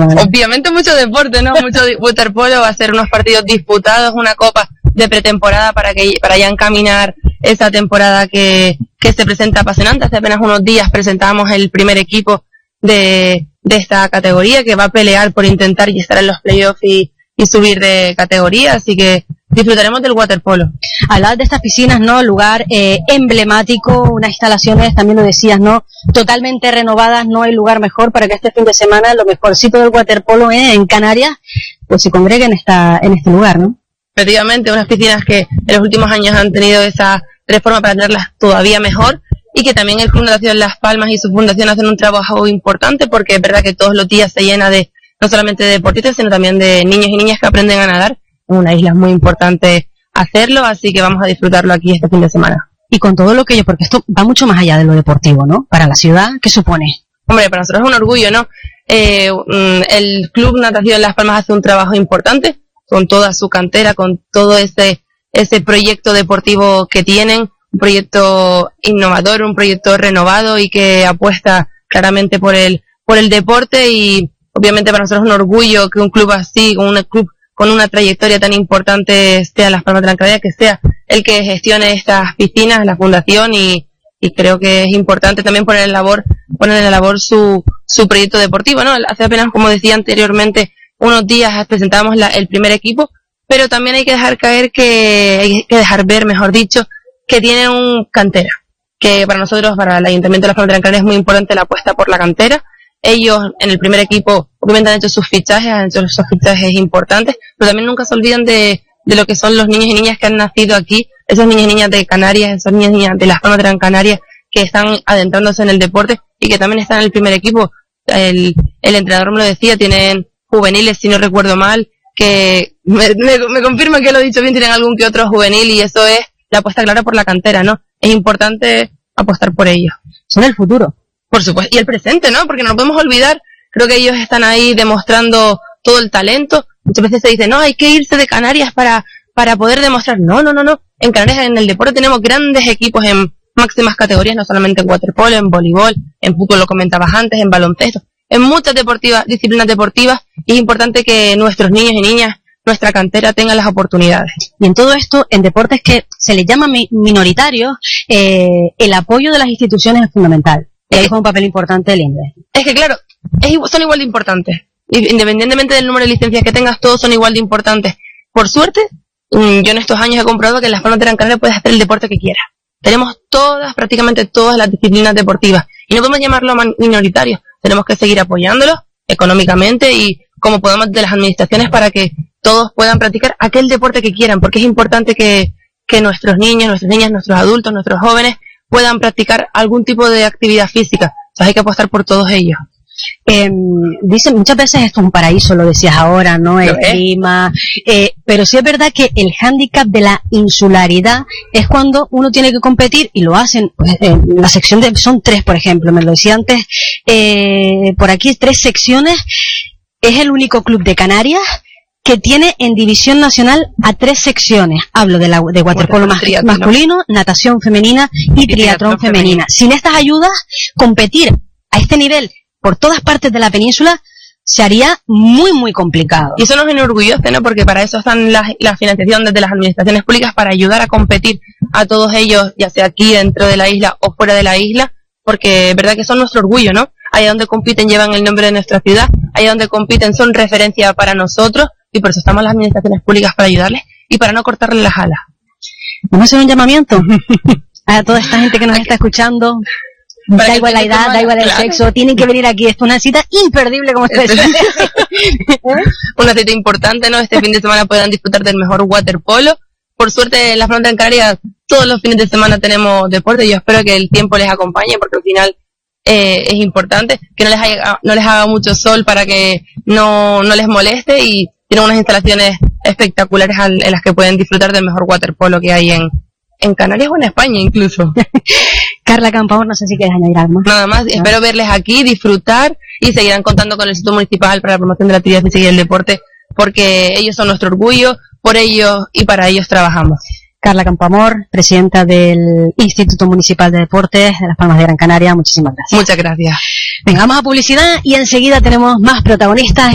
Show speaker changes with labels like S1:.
S1: manera.
S2: Obviamente mucho deporte, ¿no? Mucho waterpolo, va a ser unos partidos disputados, una copa de pretemporada para ya encaminar esa temporada que se presenta apasionante. Hace apenas unos días presentamos el primer equipo de esta categoría que va a pelear por intentar y estar en los playoffs y subir de categoría, así que disfrutaremos del waterpolo.
S1: Hablabas de estas piscinas, ¿no? Lugar emblemático, unas instalaciones, también lo decías, ¿no? Totalmente renovadas, no hay lugar mejor para que este fin de semana lo mejorcito del waterpolo en Canarias pues se congregue en este lugar, ¿no?
S2: Efectivamente, unas piscinas que en los últimos años han tenido esa reforma para tenerlas todavía mejor, y que también el Club Natación Las Palmas y su fundación hacen un trabajo importante, porque es verdad que todos los días se llena de no solamente de deportistas, sino también de niños y niñas que aprenden a nadar. En una isla es muy importante hacerlo, así que vamos a disfrutarlo aquí este fin de semana.
S1: Y con todo lo que porque esto va mucho más allá de lo deportivo, ¿no? Para la ciudad, ¿qué supone?
S2: Hombre, para nosotros es un orgullo, ¿no? El Club Natación Las Palmas hace un trabajo importante con toda su cantera, con todo ese proyecto deportivo que tienen, un proyecto innovador, un proyecto renovado y que apuesta claramente por el deporte, y obviamente para nosotros es un orgullo que un club así, un club con una trayectoria tan importante sea Las Palmas de Gran Canaria, que sea el que gestione estas piscinas, la fundación, y creo que es importante también poner en la labor su proyecto deportivo, ¿no? Hace apenas, como decía anteriormente, unos días presentábamos el primer equipo, pero también hay que dejar ver, mejor dicho, que tienen un cantera, que para nosotros, para el Ayuntamiento de Las Palmas de Gran Canaria, es muy importante la apuesta por la cantera. Ellos en el primer equipo obviamente han hecho sus fichajes importantes, pero también nunca se olvidan de lo que son los niños y niñas que han nacido aquí, esos niños y niñas de Canarias, esos niños y niñas de Las Palmas de Gran Canaria que están adentrándose en el deporte y que también están en el primer equipo. El entrenador me lo decía, tienen juveniles, si no recuerdo mal, que me confirma que lo he dicho bien, tienen algún que otro juvenil, y eso es la apuesta clara por la cantera, ¿no? Es importante apostar por ellos.
S1: Son el futuro.
S2: Por supuesto, y el presente, ¿no? Porque no nos podemos olvidar, creo que ellos están ahí demostrando todo el talento. Muchas veces se dice, no, hay que irse de Canarias para poder demostrar. No. En Canarias, en el deporte, tenemos grandes equipos en máximas categorías, no solamente en waterpolo, en voleibol, en fútbol, lo comentabas antes, en baloncesto, en muchas disciplinas deportivas, y es importante que nuestros niños y niñas, nuestra cantera, tengan las oportunidades.
S1: Y en todo esto, en deportes que se les llama minoritarios, el apoyo de las instituciones es fundamental. Y ahí juega un papel importante el INDE.
S2: Es que claro, son igual de importantes. Independientemente del número de licencias que tengas, todos son igual de importantes. Por suerte, yo en estos años he comprobado que en Las Palmas de Gran Canaria puedes hacer el deporte que quieras. Tenemos prácticamente todas las disciplinas deportivas. Y no podemos llamarlo minoritarios. Tenemos que seguir apoyándolos económicamente y como podamos de las administraciones para que todos puedan practicar aquel deporte que quieran, porque es importante que nuestros niños, nuestras niñas, nuestros adultos, nuestros jóvenes puedan practicar algún tipo de actividad física. Entonces hay que apostar por todos ellos.
S1: Dicen muchas veces esto es un paraíso, lo decías ahora, ¿no? El clima, pero sí es verdad que el hándicap de la insularidad es cuando uno tiene que competir y lo hacen, pues, la sección son 3, por ejemplo, me lo decía antes, por aquí 3 secciones, es el único club de Canarias que tiene en división nacional a 3 secciones. Hablo de waterpolo masculino, natación femenina y triatlón femenina. Sin estas ayudas, competir a este nivel por todas partes de la península se haría muy, muy complicado.
S2: Y eso nos enorgullece, ¿no? Porque para eso están la financiación desde las administraciones públicas, para ayudar a competir a todos ellos, ya sea aquí dentro de la isla o fuera de la isla, porque es verdad que son nuestro orgullo, ¿no? Allá donde compiten llevan el nombre de nuestra ciudad, allá donde compiten son referencia para nosotros, y por eso estamos las administraciones públicas, para ayudarles y para no cortarles las alas.
S1: ¿Vamos a hacer un llamamiento a toda esta gente que nos está escuchando? Da igual la edad, da igual el sexo, tienen que venir aquí. Esto es una cita imperdible, como ustedes dicen.
S2: Una cita importante, ¿no? Este fin de semana puedan disfrutar del mejor waterpolo. Por suerte, en Las Palmas de Gran Canaria todos los fines de semana tenemos deporte, y yo espero que el tiempo les acompañe, porque al final es importante que no les haga mucho sol para que no les moleste, y tienen unas instalaciones espectaculares en las que pueden disfrutar del mejor waterpolo que hay en Canarias o en España incluso.
S1: Carla Campoamor, no sé si quieres añadir algo más.
S2: Nada más, espero verles aquí, disfrutar, y seguirán contando con el Instituto Municipal para la promoción de la actividad física y el deporte, porque ellos son nuestro orgullo, por ellos y para ellos trabajamos.
S1: Carla Campoamor, presidenta del Instituto Municipal de Deportes de Las Palmas de Gran Canaria, muchísimas gracias.
S2: Muchas gracias.
S1: Venga, vamos a publicidad y enseguida tenemos más protagonistas.